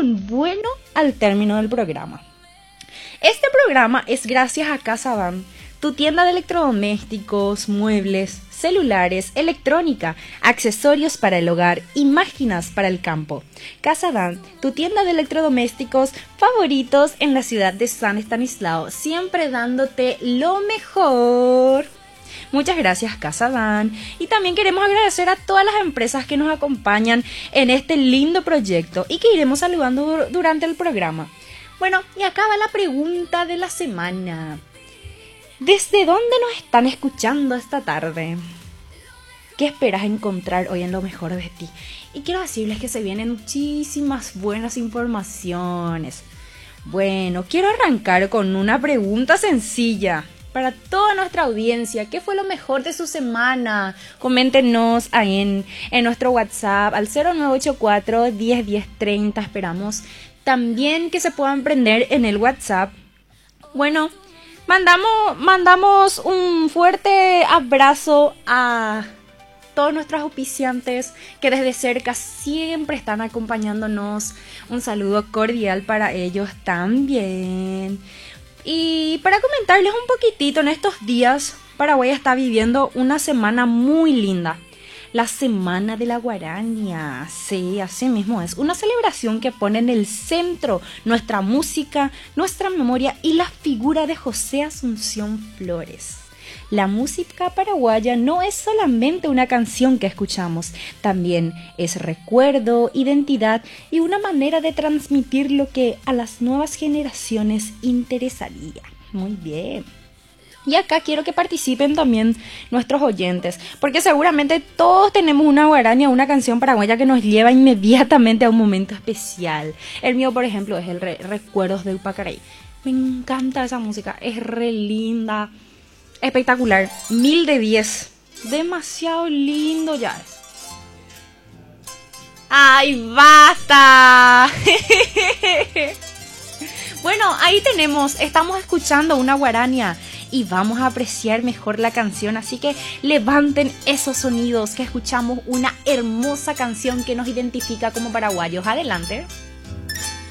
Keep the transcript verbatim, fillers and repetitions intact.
con bueno al término del programa. Este programa es gracias a Casa Van, tu tienda de electrodomésticos, muebles, celulares, electrónica, accesorios para el hogar y máquinas para el campo. Casa Dan, tu tienda de electrodomésticos favoritos en la ciudad de San Estanislao, siempre dándote lo mejor. Muchas gracias, Casa Dan. Y también queremos agradecer a todas las empresas que nos acompañan en este lindo proyecto y que iremos saludando durante el programa. Bueno, y acá va la pregunta de la semana. ¿Desde dónde nos están escuchando esta tarde? ¿Qué esperas encontrar hoy en lo mejor de ti? Y quiero decirles que se vienen muchísimas buenas informaciones. Bueno, quiero arrancar con una pregunta sencilla para toda nuestra audiencia. ¿Qué fue lo mejor de su semana? Coméntenos ahí en, en nuestro WhatsApp al cero nueve ocho cuatro, diez, diez, treinta. Esperamos también que se puedan prender en el WhatsApp. Bueno, Mandamos, mandamos un fuerte abrazo a todos nuestros auspiciantes que desde cerca siempre están acompañándonos. Un saludo cordial para ellos también. Y para comentarles un poquitito, en estos días Paraguay está viviendo una semana muy linda. La Semana de la Guaraña, sí, así mismo es. Una celebración que pone en el centro nuestra música, nuestra memoria y la figura de José Asunción Flores. La música paraguaya no es solamente una canción que escuchamos, también es recuerdo, identidad y una manera de transmitir lo que a las nuevas generaciones interesaría. Muy bien. Y acá quiero que participen también nuestros oyentes, porque seguramente todos tenemos una guaraña, una canción paraguaya que nos lleva inmediatamente a un momento especial. El mío, por ejemplo, es el re- Recuerdos de Upacaray. Me encanta esa música, es re linda, espectacular, mil de diez, demasiado lindo ya es. ¡Ay, basta! Bueno, ahí tenemos, estamos escuchando una guaraña y vamos a apreciar mejor la canción, así que levanten esos sonidos que escuchamos una hermosa canción que nos identifica como paraguayos. Adelante.